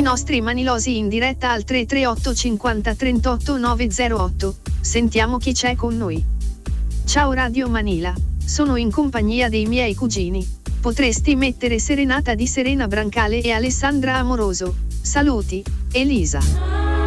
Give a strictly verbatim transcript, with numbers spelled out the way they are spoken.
nostri manilosi in diretta al tre tre otto cinquanta trentotto novecentotto. Sentiamo chi c'è con noi. Ciao Radio Manila, sono in compagnia dei miei cugini. Potresti mettere Serenata di Serena Brancale e Alessandra Amoroso. Saluti, Elisa.